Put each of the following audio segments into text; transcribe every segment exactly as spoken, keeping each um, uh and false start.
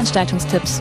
Veranstaltungstipps.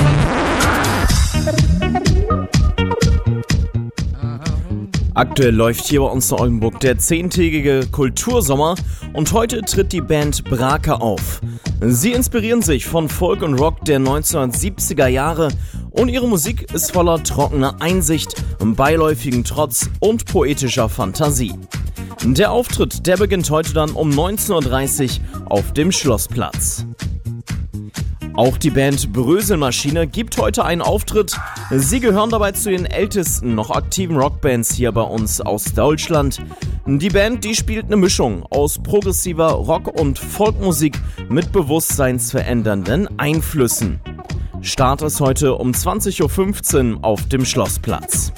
Aktuell läuft hier bei uns in Oldenburg der zehntägige Kultursommer und heute tritt die Band Braka auf. Sie inspirieren sich von Folk und Rock der neunzehnhundertsiebziger Jahre und ihre Musik ist voller trockener Einsicht, beiläufigen Trotz und poetischer Fantasie. Der Auftritt, der beginnt heute dann um neunzehn Uhr dreißig auf dem Schlossplatz. Auch die Band Bröselmaschine gibt heute einen Auftritt. Sie gehören dabei zu den ältesten noch aktiven Rockbands hier bei uns aus Deutschland. Die Band, die spielt eine Mischung aus progressiver Rock- und Folkmusik mit bewusstseinsverändernden Einflüssen. Start ist heute um zwanzig Uhr fünfzehn auf dem Schlossplatz.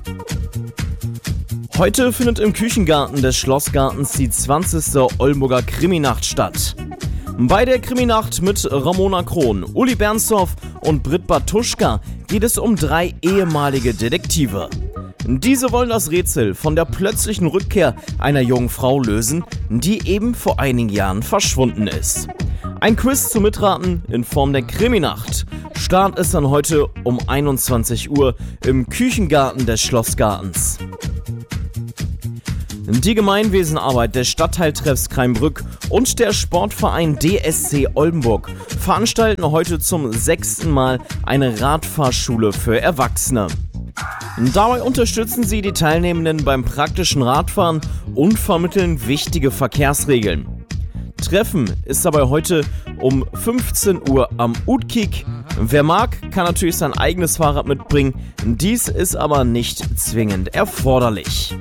Heute findet im Küchengarten des Schlossgartens die zwanzigste Oldenburger Kriminacht statt. Bei der Kriminacht mit Ramona Krohn, Uli Bernstorff und Britt Bartuschka geht es um drei ehemalige Detektive. Diese wollen das Rätsel von der plötzlichen Rückkehr einer jungen Frau lösen, die eben vor einigen Jahren verschwunden ist. Ein Quiz zum Mitraten in Form der Kriminacht. Start ist dann heute um einundzwanzig Uhr im Küchengarten des Schlossgartens. Die Gemeinwesenarbeit des Stadtteiltreffs Kraimbrück und der Sportverein D S C Oldenburg veranstalten heute zum sechsten Mal eine Radfahrschule für Erwachsene. Dabei unterstützen sie die Teilnehmenden beim praktischen Radfahren und vermitteln wichtige Verkehrsregeln. Treffen ist dabei heute um fünfzehn Uhr am Utkik. Wer mag, kann natürlich sein eigenes Fahrrad mitbringen, dies ist aber nicht zwingend erforderlich.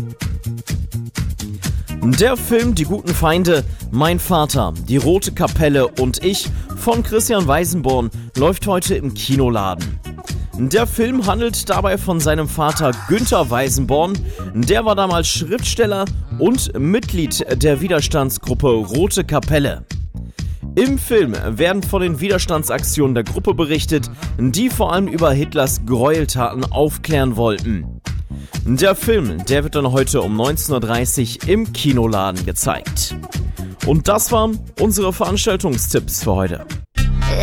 Der Film Die guten Feinde, Mein Vater, Die Rote Kapelle und ich von Christian Weisenborn läuft heute im Kinoladen. Der Film handelt dabei von seinem Vater Günther Weisenborn, der war damals Schriftsteller und Mitglied der Widerstandsgruppe Rote Kapelle. Im Film werden von den Widerstandsaktionen der Gruppe berichtet, die vor allem über Hitlers Gräueltaten aufklären wollten. Der Film, der wird dann heute um neunzehn Uhr dreißig im Kinoladen gezeigt. Und das waren unsere Veranstaltungstipps für heute.